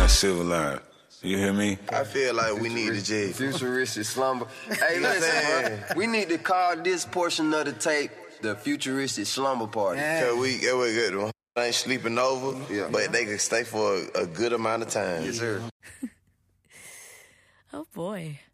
silver line. You hear me? I feel like we need to just... Futuristic slumber. Hey, listen, bro. We need to call this portion of the tape the Futuristic Slumber Party. Cause we good. Ain't sleeping over, but they can stay for a good amount of time. Yes, sir. Oh, boy.